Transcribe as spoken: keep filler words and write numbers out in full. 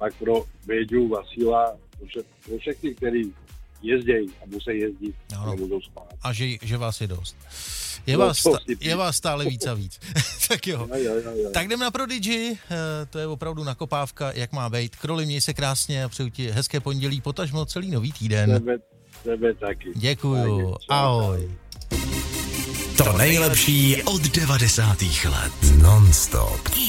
pak pro Béďu, Vasila, pro všechny, kteří jezdějí a musí jezdit, ano. Nemůžou spát. A že, že vás je dost. Je, no, vás, sta- je vás stále víc a víc. Tak jo. jo, jo, jo. Tak jdem na Prodigy, to je opravdu nakopávka, jak má být. Kroli, měj se krásně a přeju ti hezké pondělí, potažmo celý nový týden. Tebe, tebe taky. Děkuju, ahoj. To nejlepší od devadesátých let. Non-stop.